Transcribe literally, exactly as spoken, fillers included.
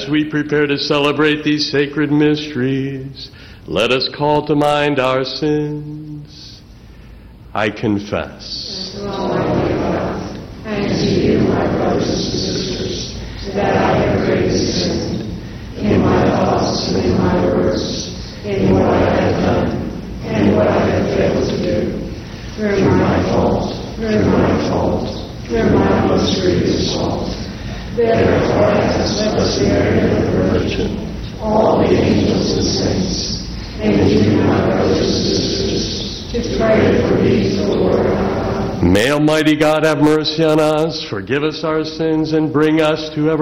As we prepare to celebrate these sacred mysteries, let us call to mind our sins. I confess. Almighty God, and to you, my brothers and sisters, that I have greatly sinned in my thoughts and in my words, in what I have done and what I have failed to do, through my fault, through my fault, through my most grievous fault. Therefore I ask Blessed Mary, the Virgin, all the angels and saints, and you, my brothers and sisters, to pray for me to the Lord our God. May Almighty God have mercy on us, forgive us our sins, and bring us to everlasting